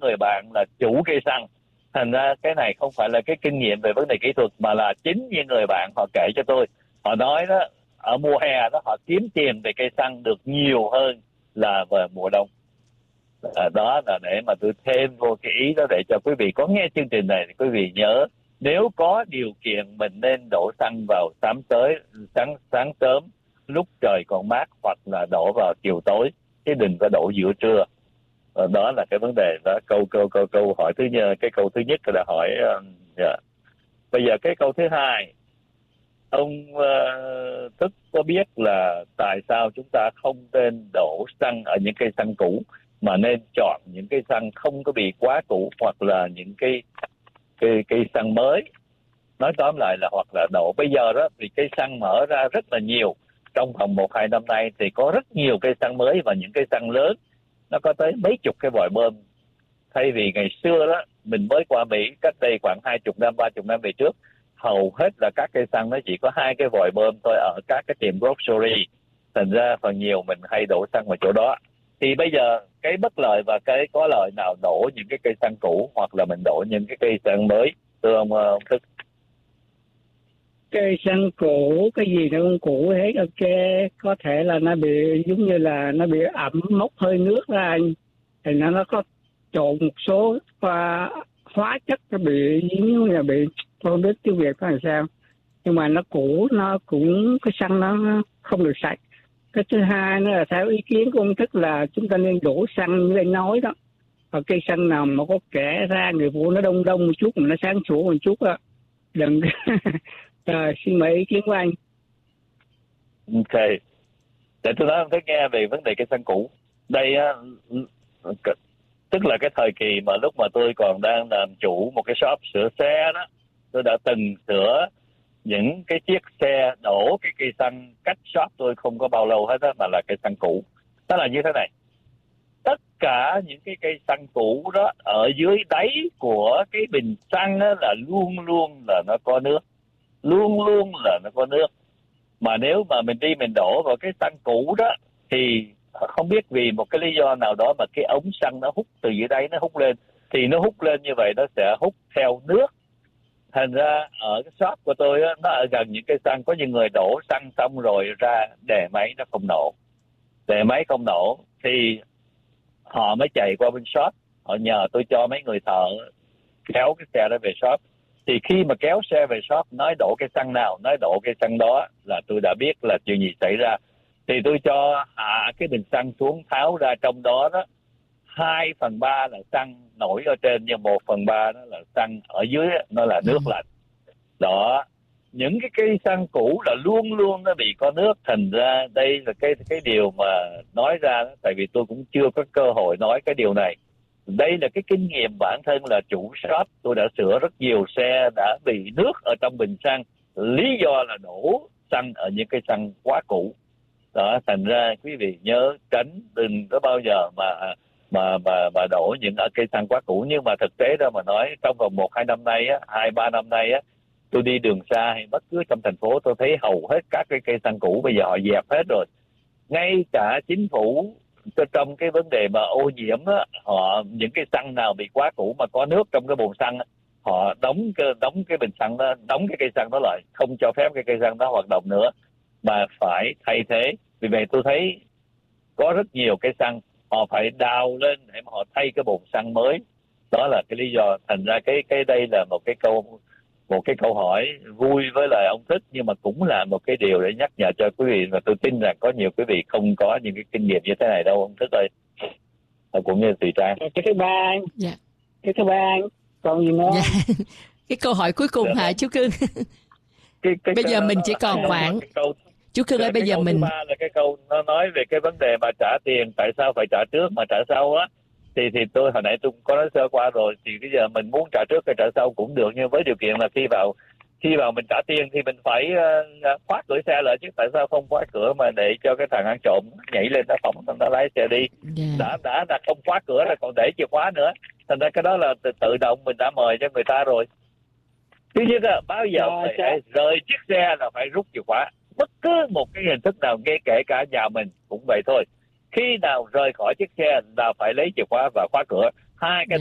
người bạn là chủ cây xăng. Thành ra cái này không phải là cái kinh nghiệm về vấn đề kỹ thuật, mà là chính những người bạn họ kể cho tôi. Họ nói đó, ở mùa hè đó họ kiếm tiền về cây xăng được nhiều hơn là về mùa đông. Đó là để mà tôi thêm vô cái ý đó để cho quý vị có nghe chương trình này thì quý vị nhớ, nếu có điều kiện mình nên đổ xăng vào sáng sớm lúc trời còn mát, hoặc là đổ vào chiều tối, chứ đừng có đổ giữa trưa. Đó là cái vấn đề đó. Câu hỏi thứ nhất, cái câu thứ nhất là hỏi bây giờ cái câu thứ hai, ông Thức có biết là tại sao chúng ta không nên đổ xăng ở những cây xăng cũ, mà nên chọn những cây xăng không có bị quá cũ, hoặc là những cây xăng mới? Nói tóm lại là hoặc là đổ. Bây giờ đó thì cây xăng mở ra rất là nhiều, trong vòng 1-2 năm nay thì có rất nhiều cây xăng mới, và những cây xăng lớn nó có tới mấy chục cái vòi bơm. Thay vì ngày xưa đó, mình mới qua Mỹ cách đây khoảng 20 năm, 30 năm về trước, hầu hết là các cây xăng nó chỉ có 2 cái vòi bơm thôi ở các cái tiệm grocery. Thành ra phần nhiều mình hay đổ xăng vào chỗ đó. Thì bây giờ cái bất lợi và cái có lợi nào đổ những cái cây xăng cũ, hoặc là mình đổ những cái cây xăng mới, thưa ông Thức? Cây xăng cũ cái gì nó cũng cũ hết. Ok, có thể là nó bị giống như là nó bị ẩm mốc hơi nước ra anh, thì nó có trộn một số hóa chất, nó bị giống như là bị, tôi không biết tiếng Việt nó là sao, nhưng mà nó cũ, nó cũng cái xăng nó không được sạch. Cái thứ hai nữa là theo ý kiến của ông Thức là chúng ta nên đổ xăng như anh nói đó, ở cây xăng nào mà có kẻ ra người phụ nó đông đông một chút, mà nó sáng sủa một chút á, đừng. Rồi, xin mời ý kiến của anh. Ok, để tôi nói ông Thức nghe về vấn đề cây xăng cũ. Đây tức là cái thời kỳ mà lúc mà tôi còn đang làm chủ một cái shop sửa xe đó, tôi đã từng sửa những cái chiếc xe đổ cái cây xăng cách shop tôi không có bao lâu hết đó, mà là cây xăng cũ. Đó là như thế này, tất cả những cái cây xăng cũ đó ở dưới đáy của cái bình xăng đó là luôn luôn là nó có nước, luôn luôn là nó có nước. Mà nếu mà mình đi mình đổ vào cái xăng cũ đó thì không biết vì một cái lý do nào đó mà cái ống xăng nó hút từ dưới đáy nó hút lên, thì nó hút lên như vậy nó sẽ hút theo nước. Thành ra ở cái shop của tôi á, nó ở gần những cây xăng, có những người đổ xăng xong rồi ra để máy nó không nổ. Để máy không nổ thì họ mới chạy qua bên shop, họ nhờ tôi cho mấy người thợ kéo cái xe đó về shop. Thì khi mà kéo xe về shop nói đổ cái xăng nào, nói đổ cái xăng đó, là tôi đã biết là chuyện gì xảy ra. Thì tôi cho hạ cái bình xăng xuống, tháo ra trong đó đó 2/3 là xăng nổi ở trên, nhưng 1/3 đó là xăng ở dưới, nó là nước lạnh. Đó, những cái cây xăng cũ là luôn luôn nó bị có nước. Thành ra đây là cái điều mà nói ra đó, tại vì tôi cũng chưa có cơ hội nói cái điều này. Đây là cái kinh nghiệm bản thân là chủ shop, tôi đã sửa rất nhiều xe đã bị nước ở trong bình xăng, lý do là đổ xăng ở những cây xăng quá cũ. Đó, thành ra quý vị nhớ tránh, đừng có bao giờ mà đổ những ở cây xăng quá cũ. Nhưng mà thực tế ra mà nói, trong vòng 1-2 năm nay á, 2-3 năm nay á, tôi đi đường xa hay bất cứ trong thành phố, tôi thấy hầu hết các cái cây xăng cũ bây giờ họ dẹp hết rồi. Ngay cả chính phủ trong cái vấn đề mà ô nhiễm á, họ những cái xăng nào bị quá cũ mà có nước trong cái bồn xăng á, họ đóng cái bình xăng đó, đóng cái cây xăng đó lại, không cho phép cái cây xăng đó hoạt động nữa, mà phải thay thế. Vì vậy tôi thấy có rất nhiều cây xăng họ phải đào lên để mà họ thay cái bồn xăng mới. Đó là cái lý do. Thành ra cái đây là một cái câu hỏi vui với lại ông Thức, nhưng mà cũng là một cái điều để nhắc nhở cho quý vị, và tôi tin rằng có nhiều quý vị không có những cái kinh nghiệm như thế này đâu ông Thức ơi, cũng như Thùy Trang. Cái thứ ba anh, cái thứ ba anh còn gì nữa? Cái câu hỏi cuối cùng hả chú Cưng? Bây giờ mình chỉ còn khoảng chú Cưng ơi, bây giờ mình, thứ ba là cái câu nó nói về cái vấn đề mà trả tiền, tại sao phải trả trước mà trả sau á. Thì tôi hồi nãy tôi cũng có nói sơ qua rồi. Thì bây giờ mình muốn trả trước hay trả sau cũng được, nhưng với điều kiện là khi vào mình trả tiền thì mình phải khóa cửa xe lại chứ. Tại sao không khóa cửa mà để cho cái thằng ăn trộm nhảy lên nó phóng nó lái xe đi? Đã không khóa cửa là còn để chìa khóa nữa. Thành ra cái đó là tự động mình đã mời cho người ta rồi. Thứ nhất là bao giờ phải rời chiếc xe là phải rút chìa khóa. Bất cứ một cái hình thức nào, ngay kể cả nhà mình cũng vậy thôi. Khi nào rời khỏi chiếc xe là phải lấy chìa khóa và khóa cửa. Hai cái